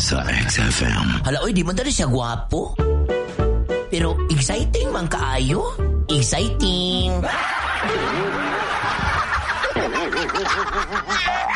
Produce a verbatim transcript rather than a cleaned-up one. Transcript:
sa X F M. Hala, oy, di man dali siya gwapo. Pero exciting man kaayo. Exciting.